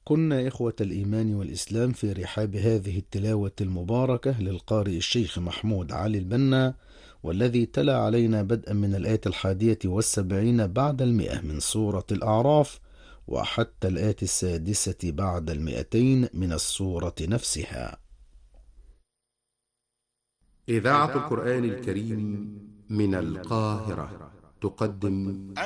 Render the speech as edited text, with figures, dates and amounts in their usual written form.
كنا إخوة الإيمان والإسلام في رحاب هذه التلاوة المباركة للقارئ الشيخ محمود علي البنا، والذي تلا علينا بدءا من الآية 71 بعد 100 من سورة الأعراف، وحتى الآية 6 بعد 200 من السورة نفسها. إذاعة القرآن الكريم من القاهرة تقدم